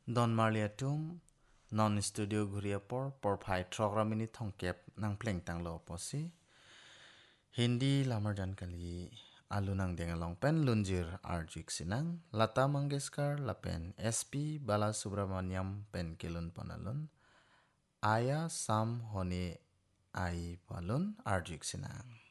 Don Marliatum non studio guria por phai trogra mini thongkep nang pleng tang lo posi Hindi lamarjan kali alu nang dengalong pen lunjir arjuk sinang Lata Mangeshkar lapen SP Balasubramaniam pen kilun panalun Aya Sam hone ai palun arjuk sinang